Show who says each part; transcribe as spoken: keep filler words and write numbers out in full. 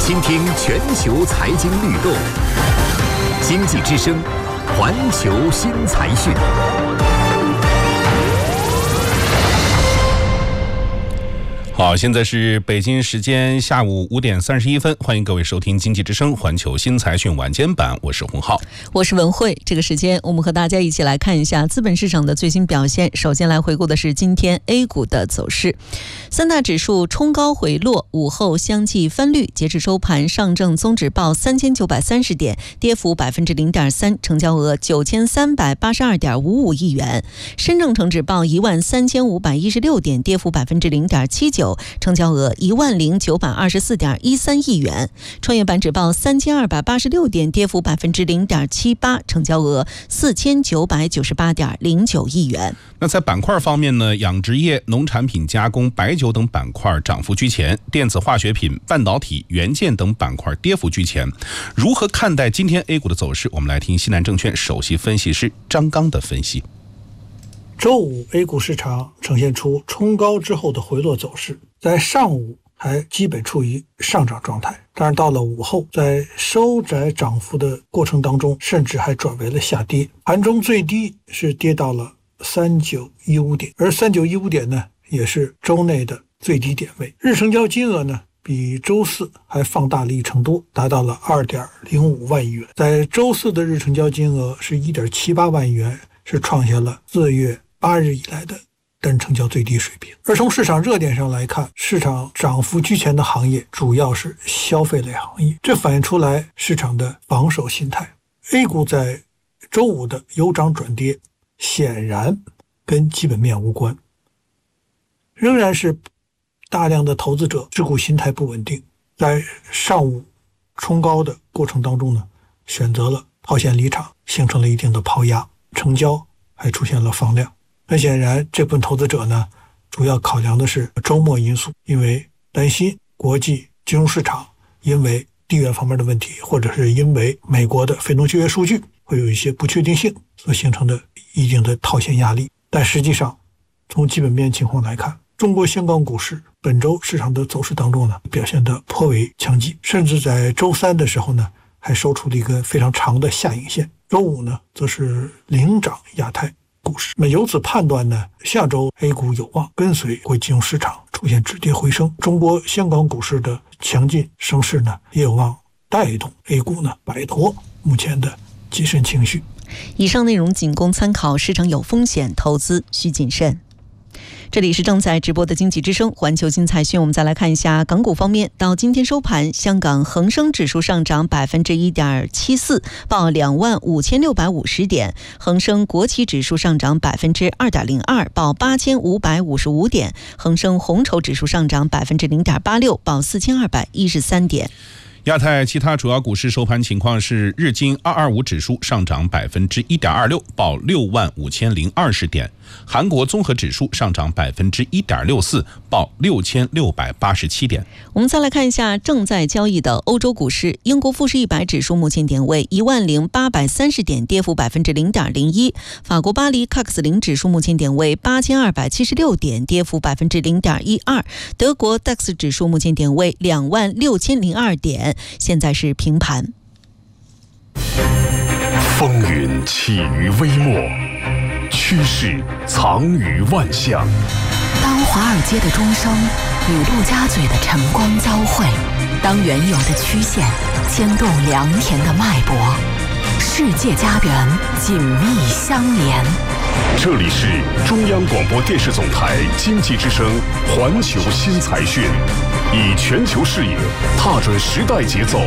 Speaker 1: 倾听全球财经律动，经济之声，环球新财讯。
Speaker 2: 好，现在是北京时间下午五点三十一分，欢迎各位收听经济之声环球新财讯晚间版，我是洪浩，
Speaker 3: 我是文慧。这个时间我们和大家一起来看一下资本市场的最新表现。首先来回顾的是今天 A 股的走势，三大指数冲高回落，午后相继翻绿。截至收盘，上证综指报三千九百三十点，跌幅百分之零点三，成交额九千三百八十二点五五亿元；深证成指报一万三千五百一十六点，跌幅百分之零点七九。成交额一万零九百二十四点一三亿元，创业板指报三千二百八十六点，跌幅百分之零点七八，成交额四千九百九十八点零九亿元。
Speaker 2: 那在板块方面呢，养殖业、农产品加工、白酒等板块涨幅居前，电子化学品、半导体、元件等板块跌幅居前。如何看待今天 A 股的走势？我们来听西南证券首席分析师张刚的分析。
Speaker 4: 周五 A 股市场呈现出冲高之后的回落走势，在上午还基本处于上涨状态，但是到了午后，在收窄涨幅的过程当中，甚至还转为了下跌。盘中最低是跌到了三九一五点，而三九一五点呢，也是周内的最低点位。日成交金额呢，比周四还放大了一成多，达到了 二点零五万亿元。在周四的日成交金额是 一点七八万亿元，是创下了四月八日以来的单成交最低水平。而从市场热点上来看，市场涨幅居前的行业主要是消费类行业，这反映出来市场的防守心态。 A 股在周五的由涨转跌显然跟基本面无关，仍然是大量的投资者持股心态不稳定，在上午冲高的过程当中呢，选择了抛线离场，形成了一定的抛压，成交还出现了放量。很显然，这部分投资者呢，主要考量的是周末因素，因为担心国际金融市场因为地缘方面的问题，或者是因为美国的非农就业数据会有一些不确定性所形成的一定的套现压力。但实际上，从基本面情况来看，中国香港股市本周市场的走势当中呢，表现得颇为强劲，甚至在周三的时候呢，还收出了一个非常长的下影线。周五呢，则是领涨亚太股市。那由此判断呢，下周 A 股有望跟随国际金融市场出现止跌回升，中国香港股市的强劲升势呢，也有望带动 A 股呢摆脱目前的谨慎情绪。
Speaker 3: 以上内容仅供参考，市场有风险，投资需谨慎。这里是正在直播的经济之声环球新财讯，我们再来看一下港股方面。到今天收盘，香港恒生指数上涨百分之一点七四，报两万五千六百五十点；恒生国企指数上涨百分之二点零二，报八千五百五十五点；恒生红筹指数上涨百分之零点八六，报四千二百一十三点。
Speaker 2: 亚太其他主要股市收盘情况是：日经二二五指数上涨百分之一点二六，报六万五千零二十点；韩国综合指数上涨百分之一点六四，报六千六百八十七点。
Speaker 3: 我们再来看一下正在交易的欧洲股市，英国富时一百指数目前点位一万零八百三十点，跌幅百分之零点零一；法国巴黎 C A C 零指数目前点位八千二百七十六点，跌幅百分之零点一二；德国 D A X 指数目前点位两万六千零二点，现在是平盘。
Speaker 1: 风云起于微末，趋势藏于万象。
Speaker 5: 当华尔街的钟声与陆家嘴的晨光交汇，当原有的曲线牵动良田的脉搏，世界家园紧密相连。
Speaker 1: 这里是中央广播电视总台经济之声环球新财讯，以全球视野踏准时代节奏，